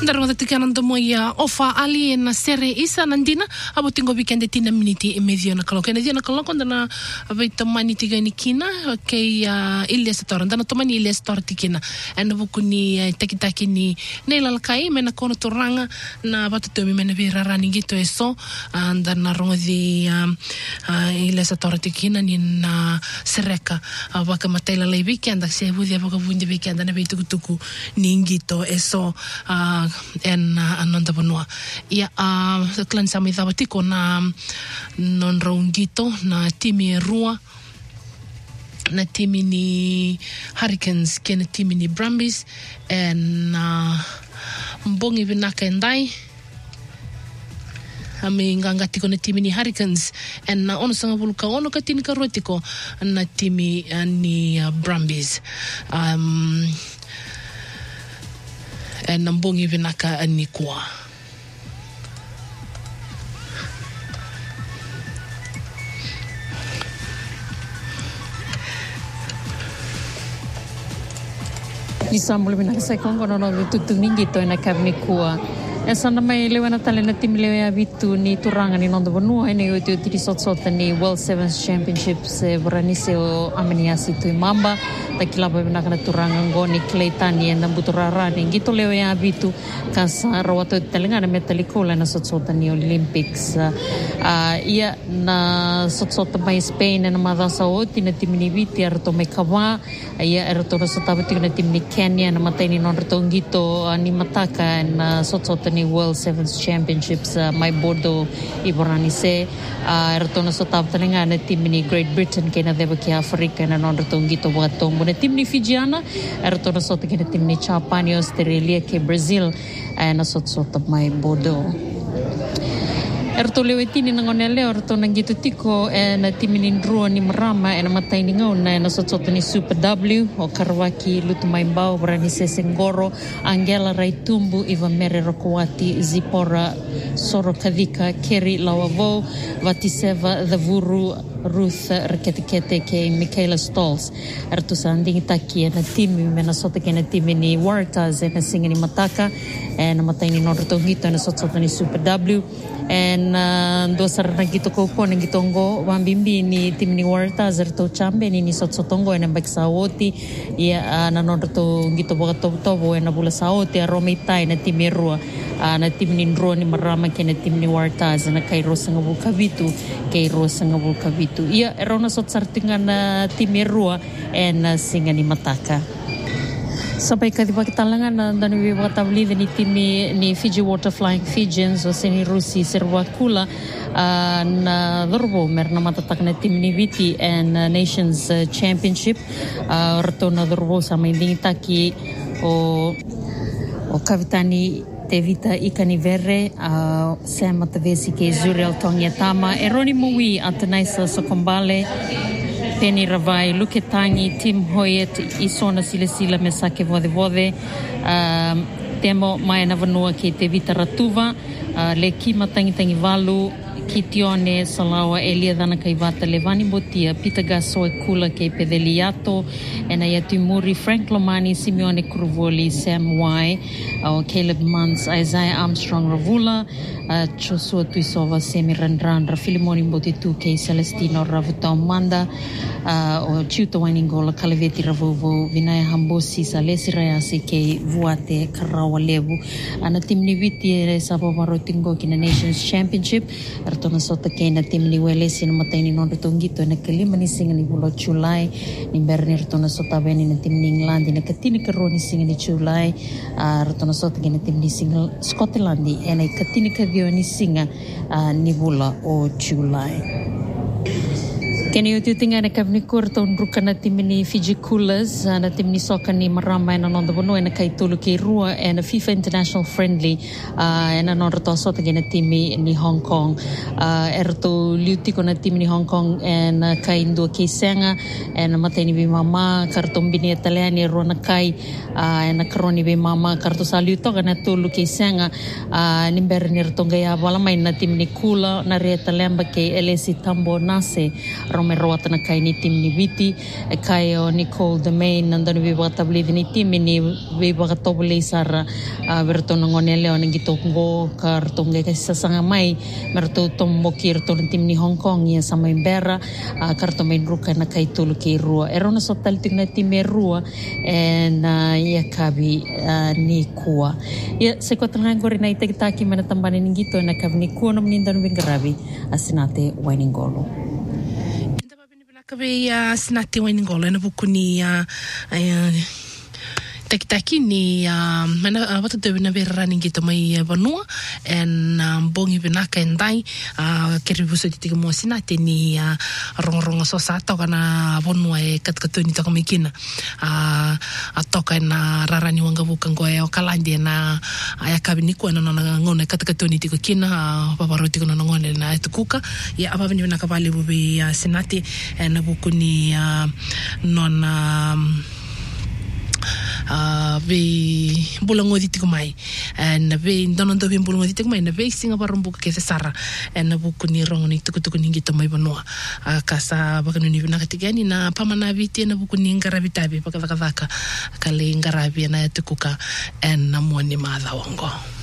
Andarunga tatikana ndomo ya ofa ali na sere isa nandina abo tingo weekend tina miniti medio na kaloko na dia na kaloko ndana abaita mani tiga ni kina kay ile store ndana tomani ile store tikina ena bukuni takitaki ni nelalkai mena kono toranga na batuto mi mena virara ningito eso ndana rongo di ile store tikina ni na sereka abaka matela le weekend akse budi abaka bundi weekend na beitukutuku ningito eso en anonda bonua ia klan sama tiko na non raungito na timi rua na timi ni Hurricanes kena timi ni Brumbies en mbongi binaka endai ami nganga tiko na timi ni Hurricanes en ono sanga buluka ono katini karotiko na timi ni Brumbies en mbongi binaka anikwa Nisambul binaka sai kongo no tutuningi to na kavnikua esa na mai lewa na tale na tim lewa ya vitu ni turanga ni nondo bonua ene yo tiri sot ni World Sevens Championships voranise o ameniasi tu mamba takilaba binaka na turanga ngoni kleitani na buturara ni ngito lewa ya vitu kasa rawato telenga na metalikola na sot ni Olympics ia na sot mai Spain na madasa oti na tim ni viti arto mai kawa ia arto na sot na tim ni Kenya na matani non arto ngito ni mataka na sot ni World Sevens Championships mai bordo iboranise ertono sotap talenga na tim ni Great Britain kena deba ki Afrika na non retongito watombo na tim ni Fijiana ertono sotap kena tim ni Japan Australia ke Brazil na sotap mai bordo erto lewetini nangonele erto nangito tiko na timini ndrua ni marama na mataini ngau na sotsoto ni Super W o Karwaki Lutumai Mbao Branise Sengoro Angela Raitumbu Iva Mere Rokoati Zipora Soro Kadika Keri Lawavo Vatiseva Dhavuru Ruth Reketekete ke Michaela Stolz erto sanding taki na timi mena sota ke na timi ni Wartas na singa ni Mataka na mataini norto ngito na sotsoto ni Super W en dosar nagito ko nagitongo wambimbi ni tim ni Warta zerto chambe ni sotsotongo en baksawoti ia nanorto ngito bogato en bula saoti aromitai na timirua na tim ni Ndro ni marama ke na tim ni Warta na kairo sanga bukavitu kairo sanga bukavitu ia erona sotsartinga na timirua en singa ni Mataka sampai kadiba kitalangan na wiwa tabli ni timi ni Fiji Water Flying Fijians o seni Rusi Serwakula na dorbo merna matatak na tim ni Viti and Nations Championship rato na dorbo sama inding taki o kavitani Tevita Ikanivere Sam Matavesi ke Zuriel Tongyatama Eroni Mui Atanaisa Sokombale Penny Ravai, Luketangi, Tim Hoyet, Isona Sila Mesake Vode, Temo Mai Navanua ke Te Vita Ratuva, Leki Matangi Valu, Kitione, Salawa, Elia Dana Kaivata, Levani Botia, Peter Gasoe Kula ke Pedeliato, Enayatu Muri, Frank Lomani, Simeone Kurvoli, Sam Y, Caleb Mans, Isaiah Armstrong Ravula, Joshua Tuisova, Semi Randran, Filimoni Botitu, ke Celestino Ravuta Manda, o Chiuta Waningola, Kaleveti Ravovo, Vinaya Hambosi, Salesi Rayasi, ke Vuate, Karawa Levu, Anatim Niviti, Sabo Marotingo, in the Nations Championship, Artona Sota Kena, Tim Niweles, in Matani Nondongito, and a Kalimani singing in Bulo July, in Bernie Artona Sota Ben in a Tim England, in a Katini Karoni singing in July, Artona Sota Kena Tim single Scotland, and a Katini Kavioni singer, Nibula or July. Kani uti tinga na kavnikur ton ruka na tim ni Fiji Coolers na tim ni soka ni marama na nondo bono na kai tulu ke rua na FIFA International Friendly na nondo to sota na tim ni Hong Kong erto liuti ko na tim ni Hong Kong na kai ndo ke senga na mateni bi mama karton bini italiani ro na kai na karoni bi mama karto saluto na tulu ke senga nimber ni rtonga ya wala mai na tim ni kula na re talemba ke elesi tambo nase me roata na kai ni tim ni viti e kai o Nicole Domain nandana vi wakatabli ni tim ni vi wakatobli sara verto na ngone leo ni gito ngo kartonge kasi sasanga mai merto tommoki erto tim ni Hong Kong ia sama imbera karto main ruka na kai tulu ki rua erona sotal ting na tim rua na ia kabi ni kua ia sekotang ngori na itakitaki mana tambani ni gito na kabi ni kua no menindano bingarabi asinate Wainingolo. Inta babini binakabe asinate Wainingolo na buku ni taki ni mana wata te bina vera ningi to mai vanua en bongi binaka endai keribuso ti mo sinate ni ronga so sa to kana vanua e katkatoni to kamikina atoka na rarani wanga buka ngoe o kalandi na aya kabini ko na ngone katkatoni ti kina paparoti ko na ngone na tukuka ya aba bini binaka bali bubi sinate na buku ni non ve bulango di tiko mai na ve ndono ve bulango di tiko mai na ve singa barumbu ke sara na buku ni rongo ni tuku ni ngito mai banua kasa bakanu ni bina katigani na pamana viti na buku ni ngarabi tabi pakavaka kale ngarabi na tukuka na moni madha wongo